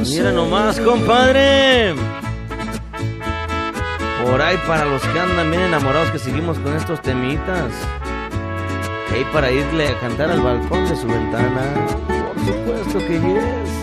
Mira nomás, compadre. Por ahí para los que andan bien enamorados, que seguimos con estos temitas. Ahí para irle a cantar al balcón de su ventana. Por supuesto que yes.